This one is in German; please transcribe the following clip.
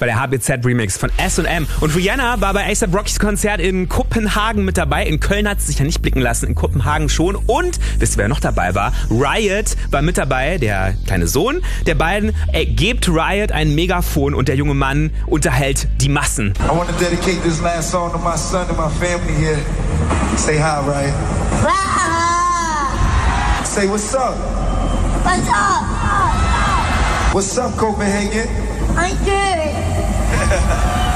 war der HBZ-Remix von S&M. Und Rihanna war bei A$AP Rockys Konzert in Kopenhagen mit dabei. In Köln hat sie sich ja nicht blicken lassen, in Kopenhagen schon. Und, wisst ihr, wer noch dabei war? Riot war mit dabei, der kleine Sohn der beiden. Gibt Riot ein Megafon und der junge Mann unterhält die Massen. I want to dedicate this last song to my son and my family here. Say hi, Riot. Say what's up. What's up? What's up, Copenhagen? I'm good.